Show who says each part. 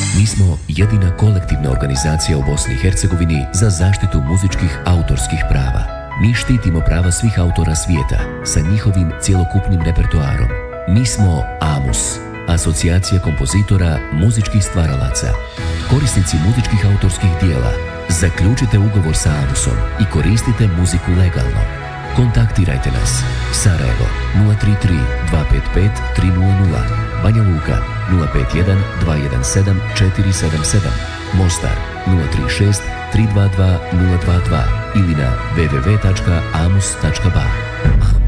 Speaker 1: Mi smo jedina kolektivna organizacija u Bosni i Hercegovini za zaštitu muzičkih autorskih prava. Mi štitimo prava svih autora svijeta sa njihovim cjelokupnim repertoarom. Mi smo AMUS, Asocijacija kompozitora muzičkih stvaralaca. Korisnici muzičkih autorskih dijela, zaključite ugovor sa AMUS-om i koristite muziku legalno. Kontaktirajte nas. Sarajevo 033 255 300, Banja Luka 051 217 477, Mostar 036 322 022 ili na www.amus.ba.